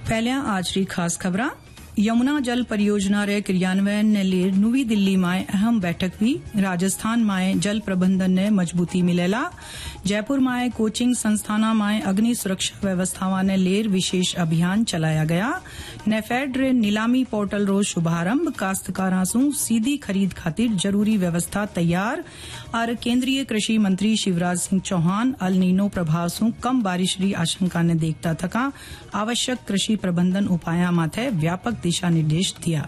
पहलियां आज री खास खबरां। यमुना जल परियोजना रे क्रियान्वयन ने लिए नवी दिल्ली में अहम बैठक हुई। राजस्थान में जल प्रबंधन ने मजबूती मिलेला। जयपुर में कोचिंग संस्थाना में अग्नि सुरक्षा व्यवस्थावां ने लेर विशेष अभियान चलाया गया। नेफेड रे नीलामी पोर्टल रो शुभारंभ। काश्तकारां सु सीधी खरीद खातिर जरूरी व्यवस्था तैयार। और केंद्रीय कृषि मंत्री शिवराज सिंह चौहान अल नीनो प्रभाव सु कम बारिश री आशंका ने देखता थका आवश्यक कृषि प्रबंधन उपायां माथे व्यापक दिशा निर्देश दिया।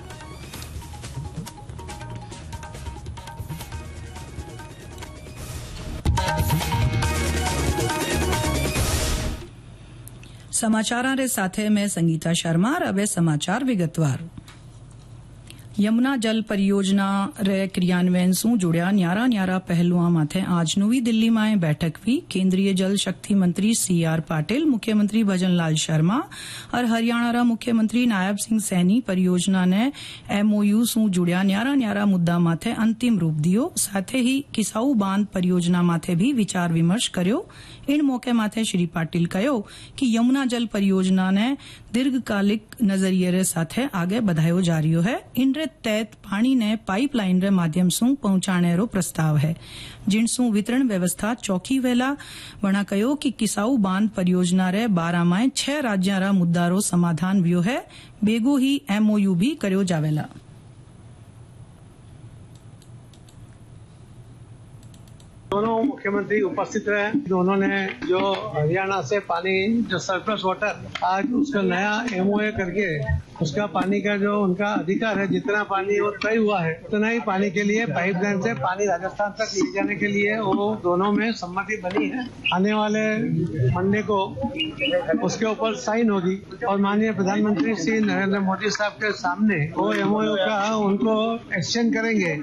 समाचारां रे साथे मैं संगीता शर्मा। अब समाचार विगतवार। यमुना जल परियोजना रे क्रियान्वयन सु जुड़िया न्यारा पहलुआं माथे आज नवी दिल्ली में बैठक हुई। केंद्रीय जल शक्ति मंत्री CR पाटिल, मुख्यमंत्री भजन लाल शर्मा और हरियाणा रा मुख्यमंत्री नायब सिंह सैनी परियोजना ने MOU सु जुड़िया न्यारा मुद्दा माथे अंतिम रूप दियो। साथे ही किसाऊ बांध परियोजना माथे भी विचार विमर्श कर्यो। इन मौके माथे श्री पाटिल कहो कि यमुना जल परियोजना ने दीर्घकालिक नजरिये रे साथे आगे बढ़ायो जा रियो है। इन रे तहत पानी ने पाइपलाइन रे माध्यम सु पहुंचाने रो प्रस्ताव है, जिनसु वितरण व्यवस्था चौकी वेला। वणा कहो कि किसाऊ बांध परियोजना रे 12 में 6 राज्यां रा मुद्दा रो समाधान व्यो है। बेगो ही MOU भी कर्यो जावेला। दोनों मुख्यमंत्री उपस्थित रहे। दोनों ने जो हरियाणा से पानी जो सरप्लस वाटर आज उसका नया MOA करके उसका पानी का जो उनका अधिकार है, जितना पानी वो तय हुआ है उतना ही पानी के लिए पाइपलाइन से पानी राजस्थान तक ले जाने के लिए वो दोनों में सहमति बनी है। आने वाले मंडे को उसके ऊपर साइन होगी और माननीय प्रधानमंत्री श्री नरेंद्र मोदी साहब के सामने वो MOU का उनको एक्सचेंज करेंगे।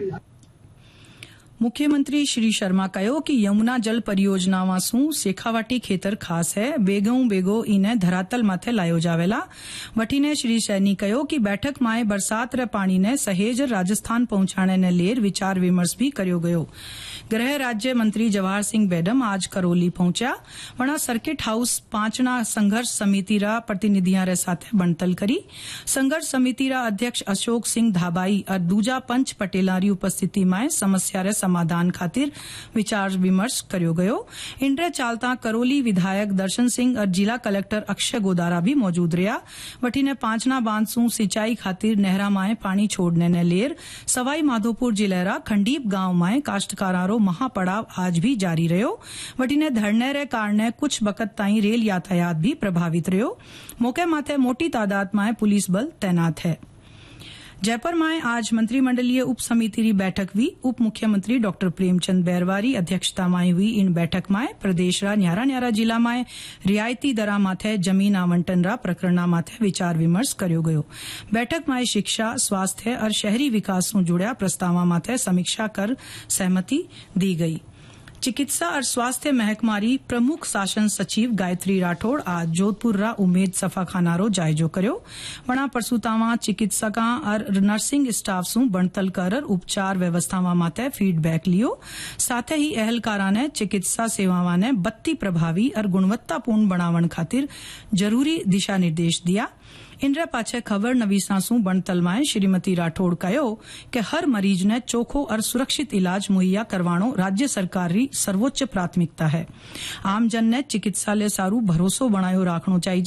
मुख्यमंत्री श्री शर्मा कहो कि यमुना जल परियोजनावां सु शेखावाटी खेतर खास है। बेगो इन्हें धरातल माथे लायो जावेला। वठीने श्री सैनी कहो कि बैठक में बरसात रे पानी ने सहेज राजस्थान पहुंचाने ने लेर विचार विमर्श भी कर्यो गयो। गृह राज्य मंत्री जवाहर सिंह बेडम आज करौली पहुंचा। वणा सर्किट हाउस 5 संघर्ष समिति रा प्रतिनिधियां रे साथे बणतल करी। संघर्ष समिति रा अध्यक्ष अशोक सिंह धाबाई और दूजा पंच पटेला री उपस्थिति में समस्या रे समाधान खातिर विचार विमर्श कर्यो गयो। इनरे चालता करौली विधायक दर्शन सिंह और जिला कलेक्टर अक्षय गोदारा भी मौजूद रहा। वठीने 5 बांध सु सिंचाई खातिर नहरा में पानी छोड़ने ने लेर सवाई माधोपुर जिलेरा खंडीप गांव में काश्तकारां रो महापड़ाव आज भी जारी रह्यो। वठीने धरने रे कारणे कुछ बकत ताई रेल यातायात भी प्रभावित रह्यो। मौके माथे मोटी तादाद में पुलिस बल तैनात है। जयपुर में आज मंत्रिमंडलीय उप समिति की बैठक हुई। उप मुख्यमंत्री डॉक्टर प्रेमचंद बैरवारी अध्यक्षता में हुई इन बैठक में प्रदेश रा न्यारा जिला में रियायती दरा माथे जमीन आवंटन रा प्रकरणा माथे विचार विमर्श कर्यो गयो। बैठक में शिक्षा, स्वास्थ्य और शहरी विकास से जुड़िया प्रस्तावा माथे समीक्षा कर सहमति दी गई। चिकित्सा और स्वास्थ्य महकमारी प्रमुख शासन सचिव गायत्री राठौड़ आज जोधपुर रा उमेद सफाखाना रो जायजो कर्यो। वणा प्रसूतावां चिकित्सकां और नर्सिंग स्टाफ सु बणतल कर उपचार व्यवस्थावां माथे फीडबैक लियो। साथ ही अहलकारां ने चिकित्सा सेवावां ने बत्ती प्रभावी और गुणवत्तापूर्ण बनावण खातिर जरूरी दिशा निर्देश दिया। इनरे पाछे खबर नवीसा सु बणतल में श्रीमती राठौड़ कहो कि हर मरीज ने चोखो और सुरक्षित इलाज मुहैया करवाणो राज्य सरकार री सर्वोच्च प्राथमिकता है। आमजन ने चिकित्सालय सारू भरोसो बनायो राखणो चाहिए।